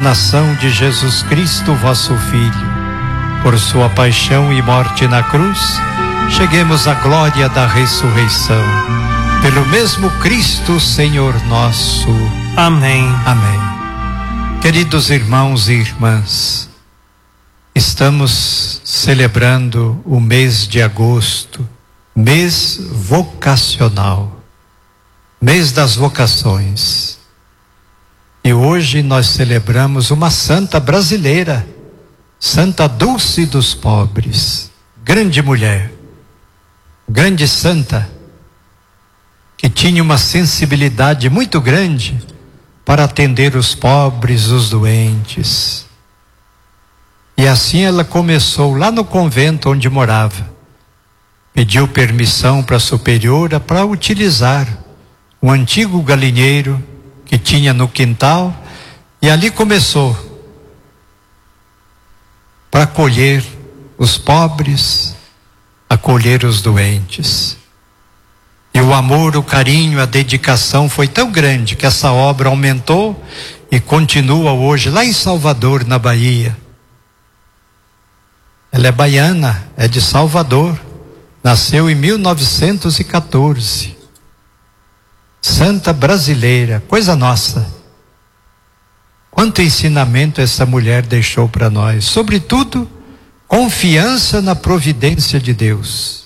Nação de Jesus Cristo, vosso Filho, por sua paixão e morte na cruz, cheguemos à glória da ressurreição. Pelo mesmo Cristo, Senhor nosso. Amém. Amém. Queridos irmãos e irmãs, estamos celebrando o mês de agosto, mês vocacional, mês das vocações. E hoje nós celebramos uma santa brasileira, Santa Dulce dos Pobres, grande mulher, grande santa, que tinha uma sensibilidade muito grande para atender os pobres, os doentes. E assim ela começou lá no convento onde morava. Pediu permissão para a superiora para utilizar um antigo galinheiro que tinha no quintal, e ali começou para acolher os pobres, acolher os doentes. E o amor, o carinho, a dedicação foi tão grande que essa obra aumentou e continua hoje lá em Salvador, na Bahia. Ela é baiana, é de Salvador, nasceu em 1914. Santa brasileira, coisa nossa. Quanto ensinamento essa mulher deixou para nós, sobretudo confiança na providência de Deus.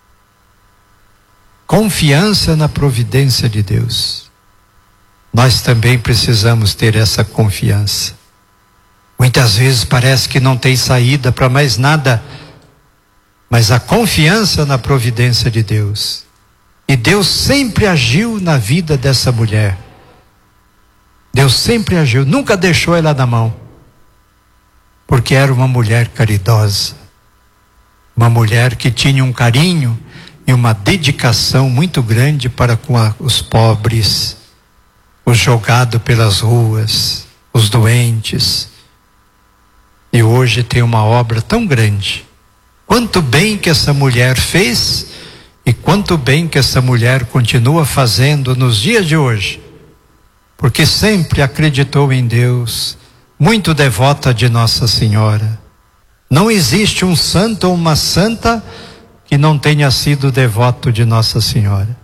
Confiança na providência de Deus. Nós também precisamos ter essa confiança. Muitas vezes parece que não tem saída para mais nada, mas a confiança na providência de Deus. E Deus sempre agiu na vida dessa mulher. Deus sempre agiu, nunca deixou ela na mão. Porque era uma mulher caridosa. Uma mulher que tinha um carinho e uma dedicação muito grande para com os pobres, os jogados pelas ruas, os doentes. E hoje tem uma obra tão grande. Quanto bem que essa mulher fez e quanto bem que essa mulher continua fazendo nos dias de hoje, porque sempre acreditou em Deus, muito devota de Nossa Senhora. Não existe um santo ou uma santa que não tenha sido devoto de Nossa Senhora.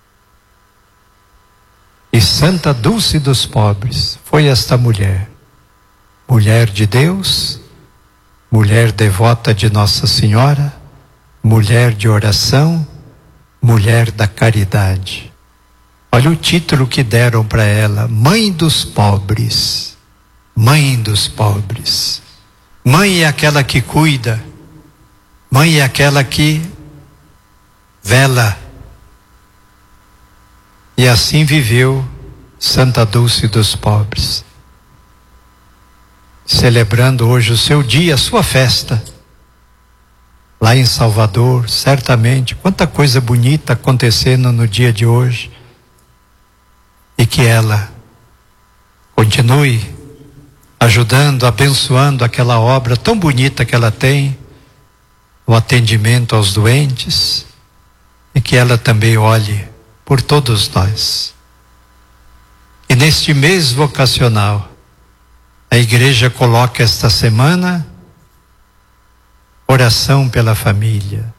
E Santa Dulce dos Pobres foi esta mulher, mulher de Deus, mulher devota de Nossa Senhora, mulher de oração, mulher da caridade. Olha o título que deram para ela: Mãe dos Pobres. Mãe dos pobres. Mãe é aquela que cuida. Mãe é aquela que vela. E assim viveu Santa Dulce dos Pobres, celebrando hoje o seu dia, a sua festa. Lá em Salvador, certamente, quanta coisa bonita acontecendo no dia de hoje. E que ela continue ajudando, abençoando aquela obra tão bonita que ela tem, o atendimento aos doentes, e que ela também olhe por todos nós. E neste mês vocacional, a igreja coloca esta semana oração pela família.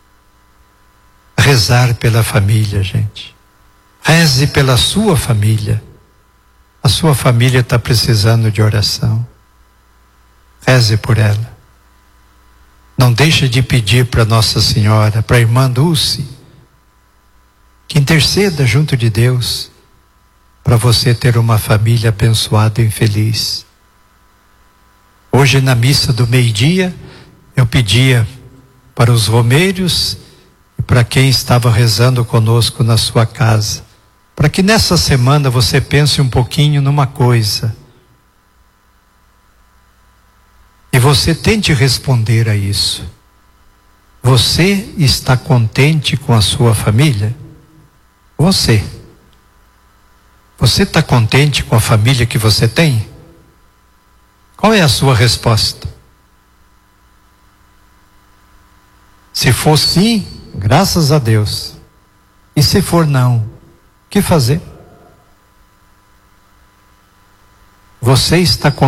Rezar pela família, gente. Reze pela sua família. A sua família está precisando de oração. Reze por ela. Não deixe de pedir para Nossa Senhora, para a irmã Dulce, que interceda junto de Deus para você ter uma família abençoada e feliz. Hoje na missa do meio-dia, eu pedia para os romeiros e para quem estava rezando conosco na sua casa, para que nessa semana você pense um pouquinho numa coisa. E você tente responder a isso. Você está contente com a sua família? Você está contente com a família que você tem? Qual é a sua resposta? Se for sim, graças a Deus. E se for não, o que fazer? Você está